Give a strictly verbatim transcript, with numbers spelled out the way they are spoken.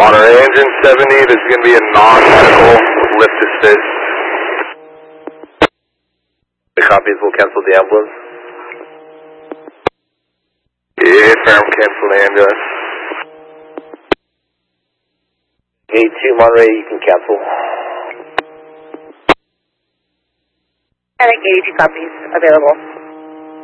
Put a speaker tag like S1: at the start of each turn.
S1: Monterey engine seventy, this is going to be a non-medical lift assist. The copies will cancel the ambulance. Yeah, firm, cancel the ambulance. A two Monterey, you can cancel.
S2: I think eighty-two copies available.